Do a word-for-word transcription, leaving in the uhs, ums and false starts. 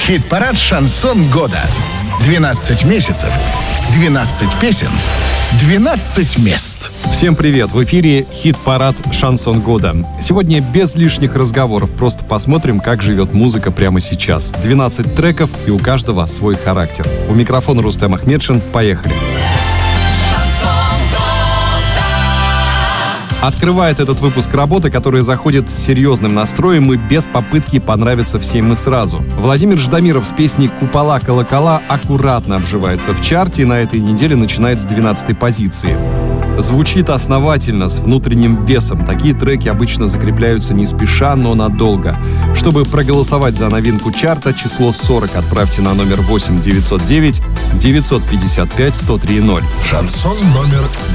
Хит-парад «Шансон года». двенадцать месяцев, двенадцать песен, двенадцать мест. Всем привет! В эфире хит-парад «Шансон года». Сегодня без лишних разговоров, просто посмотрим, как живет музыка прямо сейчас. двенадцать треков, и у каждого свой характер. У микрофона Рустем Ахмедшин. Поехали! Открывает этот выпуск работа, которая заходит с серьезным настроем и без попытки понравиться всем и сразу. Владимир Ждамиров с песней «Купола колокола» аккуратно обживается в чарте и на этой неделе начинает с двенадцатой позиции. Звучит основательно, с внутренним весом. Такие треки обычно закрепляются не спеша, но надолго. Чтобы проголосовать за новинку чарта, число сорок отправьте на номер восемь девятьсот девять девятьсот пятьдесят пять сто три ноль. Шансон номер